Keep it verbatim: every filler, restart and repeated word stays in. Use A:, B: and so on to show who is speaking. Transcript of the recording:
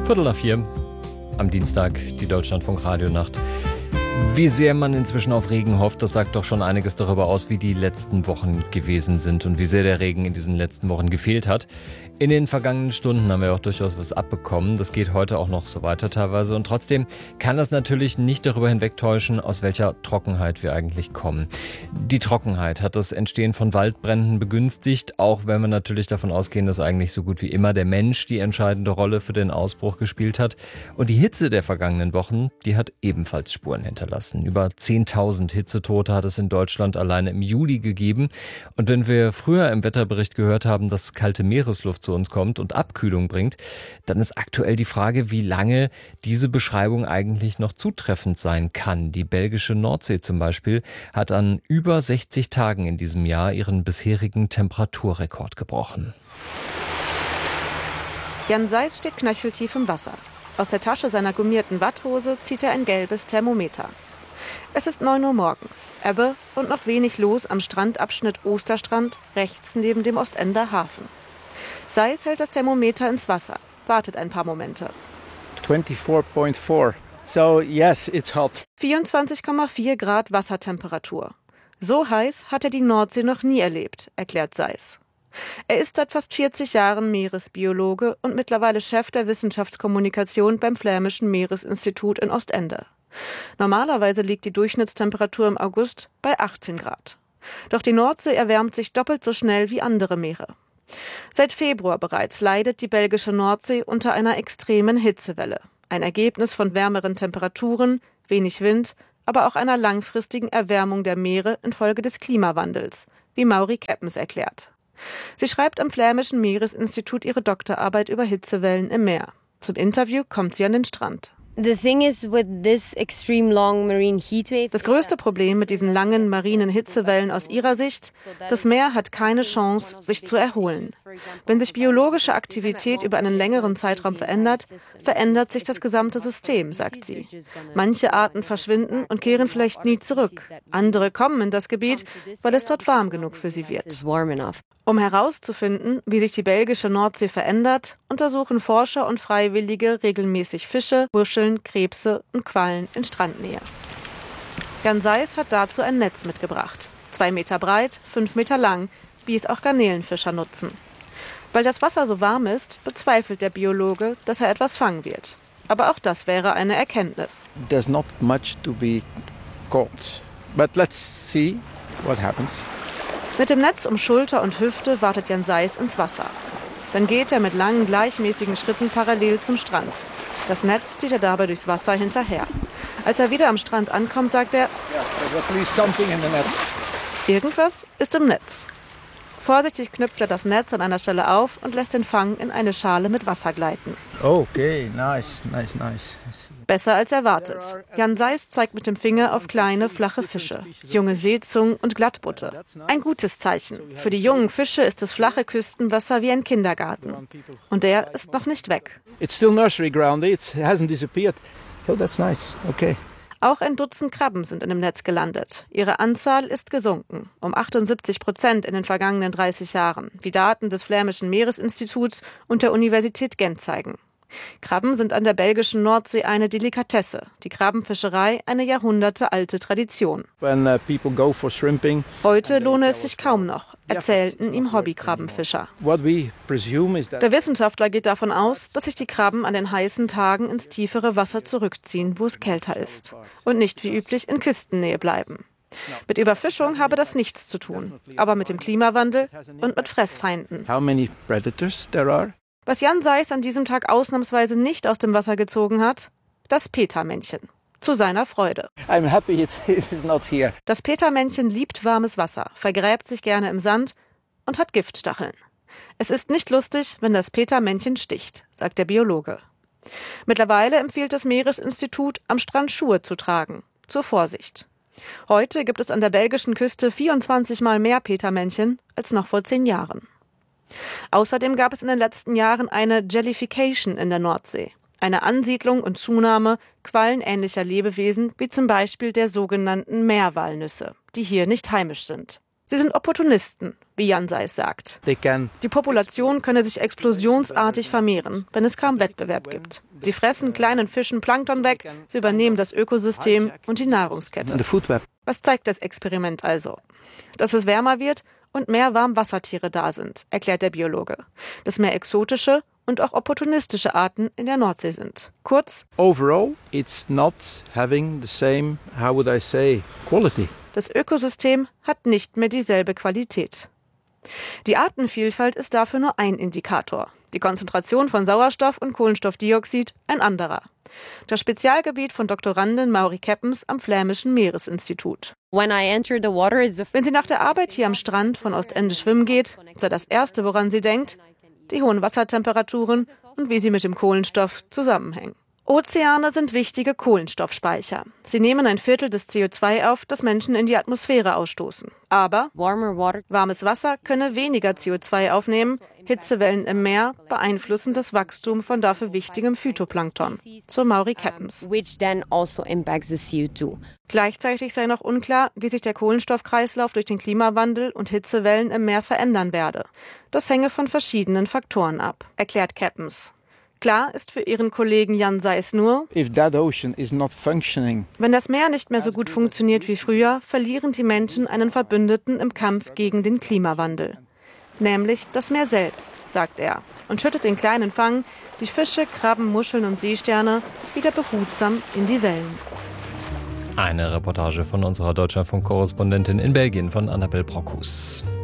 A: Viertel nach vier am Dienstag, die Deutschlandfunk-Radionacht. Wie sehr man inzwischen auf Regen hofft, das sagt doch schon einiges darüber aus, wie die letzten Wochen gewesen sind und wie sehr der Regen in diesen letzten Wochen gefehlt hat. In den vergangenen Stunden haben wir auch durchaus was abbekommen. Das geht heute auch noch so weiter teilweise. Und trotzdem kann das natürlich nicht darüber hinwegtäuschen, aus welcher Trockenheit wir eigentlich kommen. Die Trockenheit hat das Entstehen von Waldbränden begünstigt, auch wenn wir natürlich davon ausgehen, dass eigentlich so gut wie immer der Mensch die entscheidende Rolle für den Ausbruch gespielt hat. Und die Hitze der vergangenen Wochen, die hat ebenfalls Spuren hinterlassen. Über zehntausend Hitzetote hat es in Deutschland alleine im Juli gegeben. Und wenn wir früher im Wetterbericht gehört haben, dass kalte Meeresluft zu uns kommt und Abkühlung bringt, dann ist aktuell die Frage, wie lange diese Beschreibung eigentlich noch zutreffend sein kann. Die belgische Nordsee zum Beispiel hat an über sechzig Tagen in diesem Jahr ihren bisherigen Temperaturrekord gebrochen.
B: Jan Seis steht knöcheltief im Wasser. Aus der Tasche seiner gummierten Watthose zieht er ein gelbes Thermometer. Es ist neun Uhr morgens, Ebbe und noch wenig los am Strandabschnitt Osterstrand, rechts neben dem Ostender Hafen. Seis hält das Thermometer ins Wasser, wartet ein paar Momente.
C: twenty-four point four. So yes, it's hot.
B: vierundzwanzig Komma vier Grad Wassertemperatur. So heiß hat er die Nordsee noch nie erlebt, erklärt Seis. Er ist seit fast vierzig Jahren Meeresbiologe und mittlerweile Chef der Wissenschaftskommunikation beim Flämischen Meeresinstitut in Ostende. Normalerweise liegt die Durchschnittstemperatur im August bei achtzehn Grad. Doch die Nordsee erwärmt sich doppelt so schnell wie andere Meere. Seit Februar bereits leidet die belgische Nordsee unter einer extremen Hitzewelle. Ein Ergebnis von wärmeren Temperaturen, wenig Wind, aber auch einer langfristigen Erwärmung der Meere infolge des Klimawandels, wie Mauri Keppens erklärt. Sie schreibt am Flämischen Meeresinstitut ihre Doktorarbeit über Hitzewellen im Meer. Zum Interview kommt sie an den Strand.
D: Das
B: größte Problem mit diesen langen marinen Hitzewellen aus ihrer Sicht, das Meer hat keine Chance, sich zu erholen. Wenn sich biologische Aktivität über einen längeren Zeitraum verändert, verändert sich das gesamte System, sagt sie. Manche Arten verschwinden und kehren vielleicht nie zurück. Andere kommen in das Gebiet, weil es dort warm genug für sie wird. Um herauszufinden, wie sich die belgische Nordsee verändert, untersuchen Forscher und Freiwillige regelmäßig Fische, Muscheln, Krebse und Quallen in Strandnähe. Jan Seis hat dazu ein Netz mitgebracht. Zwei Meter breit, fünf Meter lang, wie es auch Garnelenfischer nutzen. Weil das Wasser so warm ist, bezweifelt der Biologe, dass er etwas fangen wird. Aber auch das wäre eine Erkenntnis.
C: There's not much to be caught. But let's see what happens.
B: Mit dem Netz um Schulter und Hüfte wartet Jan Seis ins Wasser. Dann geht er mit langen, gleichmäßigen Schritten parallel zum Strand. Das Netz zieht er dabei durchs Wasser hinterher. Als er wieder am Strand ankommt, sagt er, irgendwas ist im Netz. Vorsichtig knüpft er das Netz an einer Stelle auf und lässt den Fang in eine Schale mit Wasser gleiten.
C: Okay, nice, nice, nice.
B: Besser als erwartet. Jan Seis zeigt mit dem Finger auf kleine, flache Fische, junge Seezungen und Glattbutte. Ein gutes Zeichen. Für die jungen Fische ist das flache Küstenwasser wie ein Kindergarten. Und der ist noch nicht weg.
C: It's still nursery ground. It hasn't disappeared. Oh, that's nice. Okay.
B: Auch ein Dutzend Krabben sind in dem Netz gelandet. Ihre Anzahl ist gesunken, um achtundsiebzig Prozent in den vergangenen dreißig Jahren, wie Daten des Flämischen Meeresinstituts und der Universität Gent zeigen. Krabben sind an der belgischen Nordsee eine Delikatesse, die Krabbenfischerei eine jahrhundertealte Tradition.
C: When, uh, people go for shrimping,
B: heute lohne es sich kaum noch, erzählten ihm Hobbykrabbenfischer.
C: What we presume is that
B: der Wissenschaftler geht davon aus, dass sich die Krabben an den heißen Tagen ins tiefere Wasser zurückziehen, wo es kälter ist, und nicht wie üblich in Küstennähe bleiben. Mit Überfischung habe das nichts zu tun, aber mit dem Klimawandel und mit Fressfeinden.
C: How many predators there are?
B: Was Jan Seis an diesem Tag ausnahmsweise nicht aus dem Wasser gezogen hat, das Petermännchen. Zu seiner Freude.
C: I'm happy it is not here.
B: Das Petermännchen liebt warmes Wasser, vergräbt sich gerne im Sand und hat Giftstacheln. Es ist nicht lustig, wenn das Petermännchen sticht, sagt der Biologe. Mittlerweile empfiehlt das Meeresinstitut, am Strand Schuhe zu tragen, zur Vorsicht. Heute gibt es an der belgischen Küste vierundzwanzig Mal mehr Petermännchen als noch vor zehn Jahren. Außerdem gab es in den letzten Jahren eine Jellification in der Nordsee, eine Ansiedlung und Zunahme quallenähnlicher Lebewesen, wie zum Beispiel der sogenannten Meerwalnüsse, die hier nicht heimisch sind. Sie sind Opportunisten, wie Jan Seiss sagt.
C: They can
B: Die Population könne sich explosionsartig vermehren, wenn es kaum Wettbewerb gibt. Sie fressen kleinen Fischen Plankton weg, sie übernehmen das Ökosystem und die Nahrungskette.
C: the food web.
B: Was zeigt das Experiment also? Dass es wärmer wird und mehr Warmwassertiere da sind, erklärt der Biologe. Dass mehr exotische und auch opportunistische Arten in der Nordsee sind. Kurz,
C: Overall, it's not having the same, how would I say, quality.
B: das Ökosystem hat nicht mehr dieselbe Qualität. Die Artenvielfalt ist dafür nur ein Indikator. Die Konzentration von Sauerstoff und Kohlenstoffdioxid ein anderer. Das Spezialgebiet von Doktorandin Maury Keppens am Flämischen Meeresinstitut. Wenn sie nach der Arbeit hier am Strand von Ostende schwimmen geht, sei das Erste, woran sie denkt, die hohen Wassertemperaturen und wie sie mit dem Kohlenstoff zusammenhängen. Ozeane sind wichtige Kohlenstoffspeicher. Sie nehmen ein Viertel des C O zwei auf, das Menschen in die Atmosphäre ausstoßen. Aber warmes Wasser könne weniger C O zwei aufnehmen. Hitzewellen im Meer beeinflussen das Wachstum von dafür wichtigem Phytoplankton. So Maury Keppens. Gleichzeitig sei noch unklar, wie sich der Kohlenstoffkreislauf durch den Klimawandel und Hitzewellen im Meer verändern werde. Das hänge von verschiedenen Faktoren ab, erklärt Keppens. Klar ist für ihren Kollegen Jan Seiss nur,
C: If that ocean is not functioning,
B: wenn das Meer nicht mehr so gut funktioniert wie früher, verlieren die Menschen einen Verbündeten im Kampf gegen den Klimawandel. Nämlich das Meer selbst, sagt er, und schüttet den kleinen Fang, die Fische, Krabben, Muscheln und Seesterne, wieder behutsam in die Wellen.
A: Eine Reportage von unserer Deutschlandfunk-Korrespondentin in Belgien, von Annabel Brockhus.